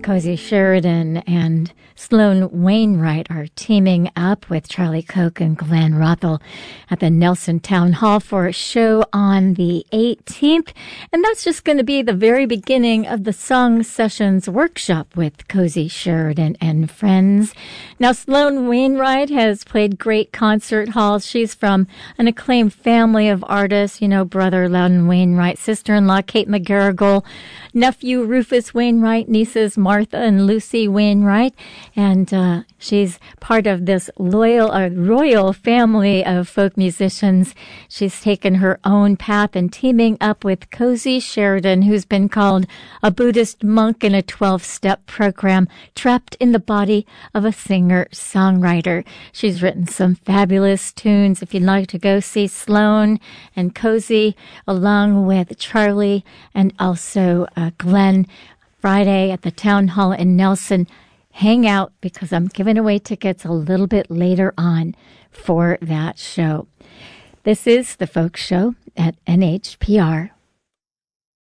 Cozy Sheridan and Sloan Wainwright are teaming up with Charlie Koch and Glenn Rothel at the Nelson Town Hall for a show on the 18th. And that's just going to be the very beginning of the Song Sessions workshop with Cozy Sheridan and friends. Now, Sloan Wainwright has played great concert halls. She's from an acclaimed family of artists, you know, brother Loudon Wainwright, sister-in-law Kate McGarrigle, nephew Rufus Wainwright, nieces Martha and Lucy Wainwright. And she's part of this royal family of folk musicians. She's taken her own path and teaming up with Cozy Sheridan, who's been called a Buddhist monk in a 12-step program, trapped in the body of a singer-songwriter. She's written some fabulous tunes. If you'd like to go see Sloan and Cozy along with Charlie and also Glenn Friday at the Town Hall in Nelson, hang out because I'm giving away tickets a little bit later on for that show. This is the Folk Show at NHPR.